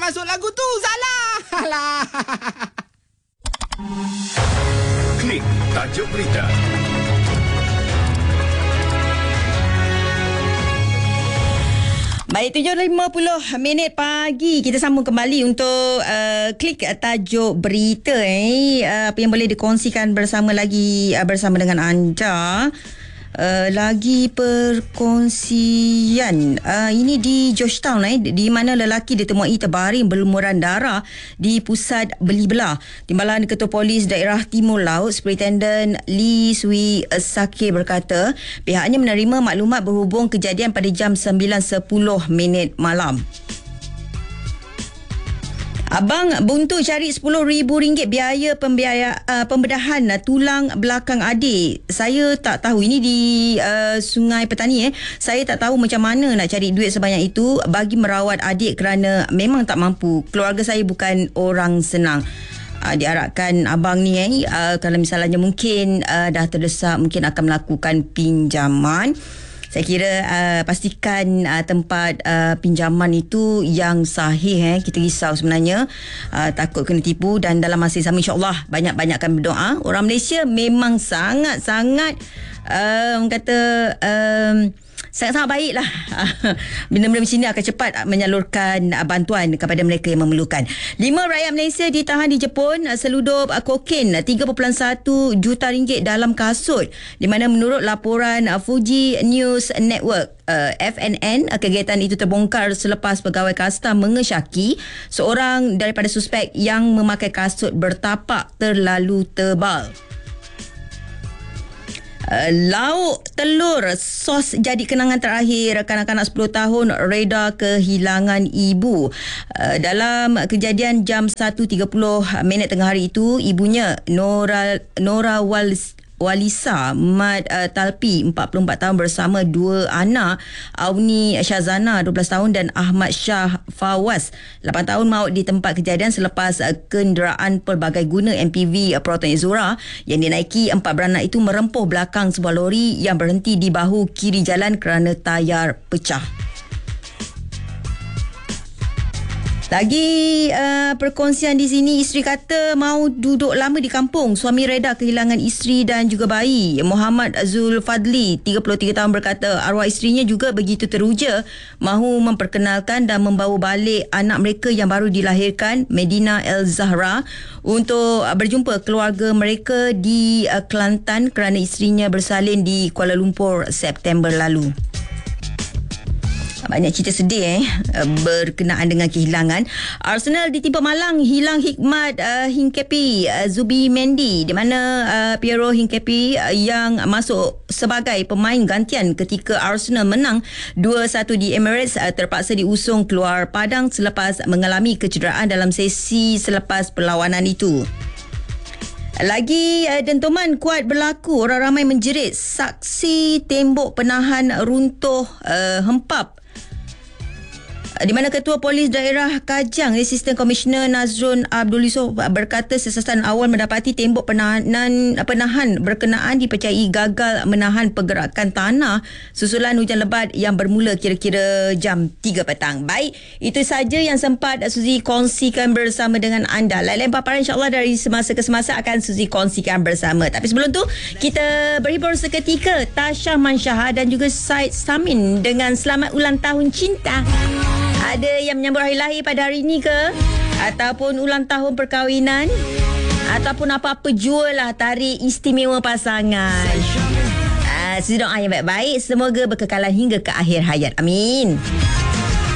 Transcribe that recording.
masuk lagu tu. Salah. Alah. Klik tajuk berita. Baik, 7.50 pagi. Kita sambung kembali untuk klik tajuk berita. Apa yang boleh dikongsikan bersama dengan anda. Lagi perkongsian ini di Georgetown di mana lelaki ditemui terbaring berlumuran darah di pusat beli belah. Timbalan Ketua Polis Daerah Timur Laut Superintendent Lee Sui Sake berkata pihaknya menerima maklumat berhubung kejadian pada jam 9.10 malam. Abang buntu cari RM10,000 biaya pembedahan tulang belakang adik. Saya tak tahu, ini di Sungai Petani. Saya tak tahu macam mana nak cari duit sebanyak itu bagi merawat adik kerana memang tak mampu. Keluarga saya bukan orang senang. Diharapkan abang ni kalau misalnya mungkin dah terdesak, mungkin akan melakukan pinjaman. Saya kira pastikan tempat pinjaman itu yang sahih. Kita risau sebenarnya, takut kena tipu. Dan dalam masa yang sama insyaAllah banyak-banyakkan berdoa. Orang Malaysia memang sangat-sangat sangat-sangat baiklah. Benda-benda macam ini akan cepat menyalurkan bantuan kepada mereka yang memerlukan. 5 rakyat Malaysia ditahan di Jepun seludup kokain RM3.1 juta dalam kasut, di mana menurut laporan Fuji News Network FNN, kegiatan itu terbongkar selepas pegawai kasta mengesyaki seorang daripada suspek yang memakai kasut bertapak terlalu tebal. Lauk telur sos jadi kenangan terakhir kanak-kanak 10 tahun reda kehilangan ibu. Dalam kejadian jam 1.30 tengah hari itu, ibunya Nora Walisa Mat Talpi 44 tahun bersama dua anak, Auni Syazana 12 tahun dan Ahmad Shah Fawaz 8 tahun maut di tempat kejadian selepas kenderaan pelbagai guna MPV Proton Azura yang dinaiki 4 beranak itu merempuh belakang sebuah lori yang berhenti di bahu kiri jalan kerana tayar pecah. Lagi perkongsian di sini, isteri kata mahu duduk lama di kampung. Suami reda kehilangan isteri dan juga bayi. Muhammad Zulfadli 33 tahun berkata arwah isterinya juga begitu teruja mahu memperkenalkan dan membawa balik anak mereka yang baru dilahirkan, Medina El Zahra, untuk berjumpa keluarga mereka di Kelantan kerana isterinya bersalin di Kuala Lumpur September lalu. Banyak cerita sedih berkenaan dengan kehilangan. Arsenal ditimpa malang hilang hikmat Hincapié Zubimendi, di mana Piero Hincapié yang masuk sebagai pemain gantian ketika Arsenal menang 2-1 di Emirates terpaksa diusung keluar padang selepas mengalami kecederaan dalam sesi selepas perlawanan itu. Lagi dentuman kuat berlaku, orang ramai menjerit saksi tembok penahan runtuh hempap, di mana Ketua Polis Daerah Kajang Assistant Commissioner Nazrun Abdul Yusof berkata siasatan awal mendapati tembok penahan berkenaan dipercayai gagal menahan pergerakan tanah susulan hujan lebat yang bermula kira-kira jam 3 petang. Baik, itu saja yang sempat Suzy kongsikan bersama dengan anda. Lain-lain paparan insyaAllah dari semasa ke semasa akan Suzy kongsikan bersama. Tapi sebelum tu, kita berhibur seketika. Tasha Manshaha dan juga Syed Samin dengan Selamat Ulang Tahun Cinta. Ada yang menyambut hari lahir pada hari ini ke? Ataupun ulang tahun perkahwinan? Ataupun apa-apa jua lah tarikh istimewa pasangan. Doa yang baik-baik. Semoga berkekalan hingga ke akhir hayat. Amin.